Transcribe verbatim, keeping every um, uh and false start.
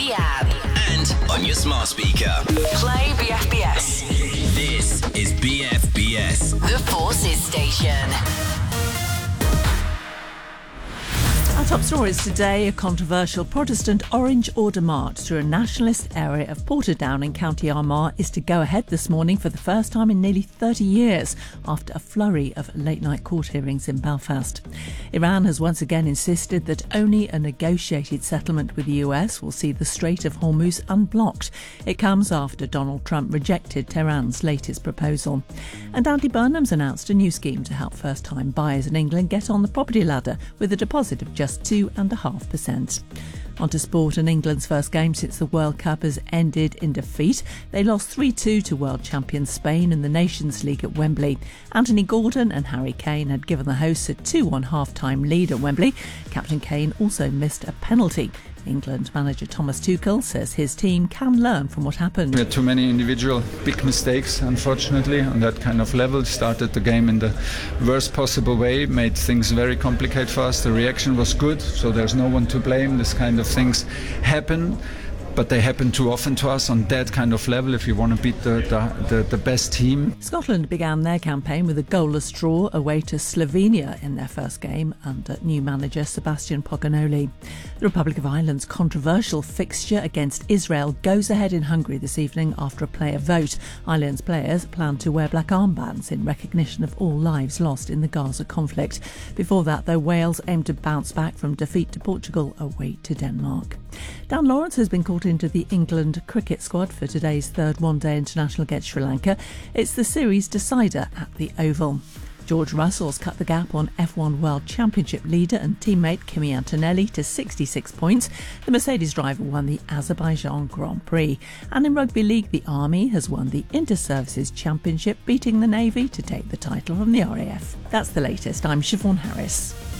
the app. And on your smart speaker. Play B F B S. This is B F B S. The Forces Station. Our top stories today: a controversial Protestant Orange Order march through a nationalist area of Portadown in County Armagh is to go ahead this morning for the first time in nearly thirty years after a flurry of late-night court hearings in Belfast. Iran has once again insisted that only a negotiated settlement with the U S will see the Strait of Hormuz unblocked. It comes after Donald Trump rejected Tehran's latest proposal. And Andy Burnham's announced a new scheme to help first-time buyers in England get on the property ladder with a deposit of just two point five percent. On to sport, and England's first game since the World Cup has ended in defeat. They lost three two to world champion Spain in the Nations League at Wembley. Anthony Gordon and Harry Kane had given the hosts a two one half-time lead at Wembley. Captain Kane also missed a penalty. England manager Thomas Tuchel says his team can learn from what happened. We had too many individual big mistakes, unfortunately, on that kind of level. Started the game in the worst possible way, made things very complicated for us. The reaction was good, so there's no one to blame. This kind of things happen, but they happen too often to us on that kind of level if you want to beat the, the, the, the best team. Scotland began their campaign with a goalless draw away to Slovenia in their first game under new manager Sebastian Poganoli. The Republic of Ireland's controversial fixture against Israel goes ahead in Hungary this evening after a player vote. Ireland's players plan to wear black armbands in recognition of all lives lost in the Gaza conflict. Before that, though, Wales aim to bounce back from defeat to Portugal away to Denmark. Dan Lawrence has been called into the England cricket squad for today's third one-day international against Sri Lanka. It's the series decider at the Oval. George Russell's cut the gap on F one World Championship leader and teammate Kimi Antonelli to sixty-six points. The Mercedes driver won the Azerbaijan Grand Prix. And in Rugby League, the Army has won the Inter-Services Championship, beating the Navy to take the title from the R A F. That's the latest. I'm Siobhan Harris.